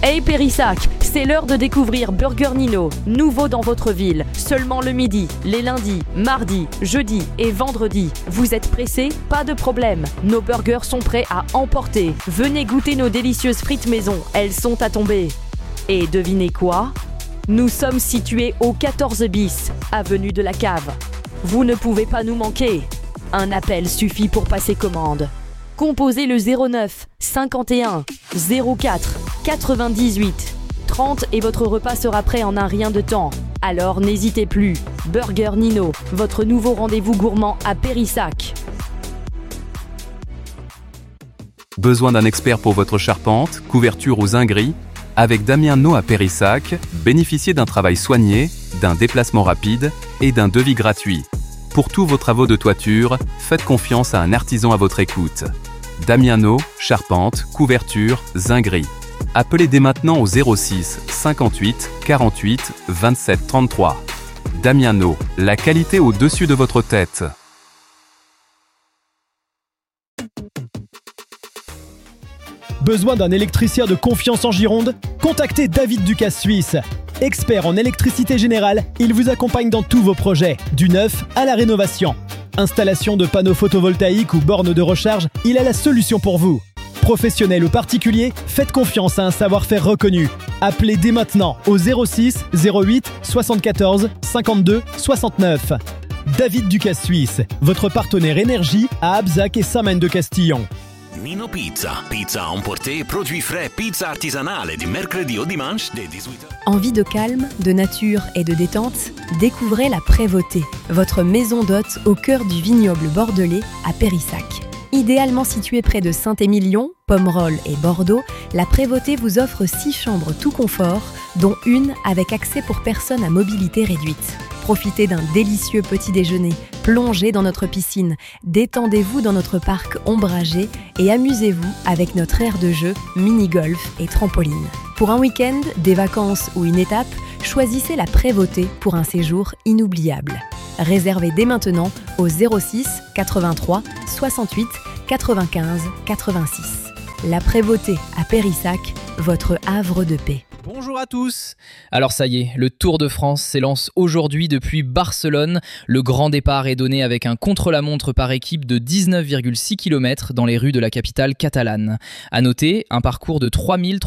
Hey Périssac, c'est l'heure de découvrir Burger Nino, nouveau dans votre ville, seulement le midi, les lundis, mardis, jeudis et vendredis. Vous êtes pressés? Pas de problème, nos burgers sont prêts à emporter. Venez goûter nos délicieuses frites maison, elles sont à tomber. Et devinez quoi? Nous sommes situés au 14 bis, avenue de la Cave. Vous ne pouvez pas nous manquer. Un appel suffit pour passer commande. Composez le 09 51 04 98 30 et votre repas sera prêt en un rien de temps. Alors n'hésitez plus. Burger Nino, votre nouveau rendez-vous gourmand à Périssac. Besoin d'un expert pour votre charpente, couverture ou zinguerie? Avec Damien No à Périssac, bénéficiez d'un travail soigné, d'un déplacement rapide et d'un devis gratuit. Pour tous vos travaux de toiture, faites confiance à un artisan à votre écoute. Damien No, charpente, couverture, zinguerie. Appelez dès maintenant au 06 58 48 27 33. Damien No, la qualité au-dessus de votre tête. Besoin d'un électricien de confiance en Gironde? Contactez David Ducasse Suisse. Expert en électricité générale, il vous accompagne dans tous vos projets, du neuf à la rénovation. Installation de panneaux photovoltaïques ou bornes de recharge, il a la solution pour vous. Professionnel ou particulier, faites confiance à un savoir-faire reconnu. Appelez dès maintenant au 06 08 74 52 69. David Ducasse Suisse, votre partenaire énergie à Abzac et Saint-Maine-de-Castillon. Nino Pizza. Pizza à emporter, produits frais, pizza artisanale du mercredi au dimanche dès 18h. Envie de calme, de nature et de détente? Découvrez la Prévôté, votre maison d'hôte au cœur du vignoble bordelais à Périssac. Idéalement située près de Saint-Émilion, Pomerol et Bordeaux, la Prévôté vous offre 6 chambres tout confort, dont une avec accès pour personnes à mobilité réduite. Profitez d'un délicieux petit déjeuner, plongez dans notre piscine, détendez-vous dans notre parc ombragé et amusez-vous avec notre aire de jeu, mini-golf et trampoline. Pour un week-end, des vacances ou une étape, choisissez la Prévôté pour un séjour inoubliable. Réservez dès maintenant au 06 83 68 95 86. La Prévôté à Périssac, votre havre de paix. Bonjour à tous. Alors ça y est, le Tour de France s'élance aujourd'hui depuis Barcelone. Le grand départ est donné avec un contre-la-montre par équipe de 19,6 km dans les rues de la capitale catalane. À noter, un parcours de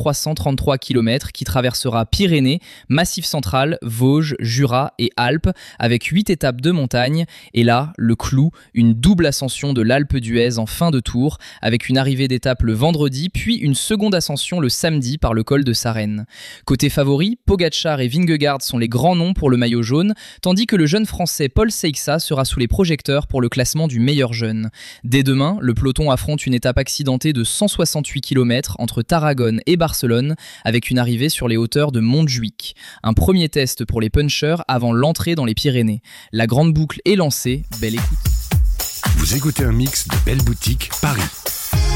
3333 km qui traversera Pyrénées, Massif central, Vosges, Jura et Alpes avec 8 étapes de montagne. Et là, le clou, une double ascension de l'Alpe d'Huez en fin de tour avec une arrivée d'étape le vendredi puis une seconde ascension le samedi par le col de Sarenne. Côté favori, Pogačar et Vingegaard sont les grands noms pour le maillot jaune, tandis que le jeune français Paul Seixa sera sous les projecteurs pour le classement du meilleur jeune. Dès demain, le peloton affronte une étape accidentée de 168 km entre Tarragone et Barcelone, avec une arrivée sur les hauteurs de Montjuïc. Un premier test pour les punchers avant l'entrée dans les Pyrénées. La grande boucle est lancée, belle écoute. Vous écoutez un mix de Belle Boutique Paris.